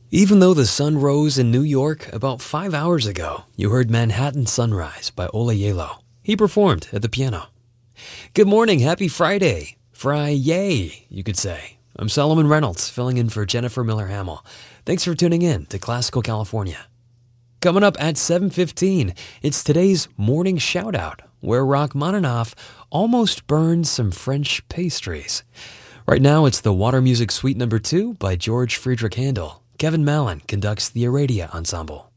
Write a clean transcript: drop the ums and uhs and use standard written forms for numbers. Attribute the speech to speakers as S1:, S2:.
S1: Even though the sun rose in New York about 5 hours ago, you heard Manhattan Sunrise by Ola Yelo. He performed at the piano. Good morning, happy Friday. Fry-yay, you could say. I'm Solomon Reynolds, filling in for Jennifer Miller-Hamill. Thanks for tuning in to Classical California. Coming up at 7:15, it's today's morning shout-out, where Rachmaninoff almost burned some French pastries. Right now, it's the Water Music Suite No. 2 by George Friedrich Handel. Kevin Mallon conducts the Aradia Ensemble.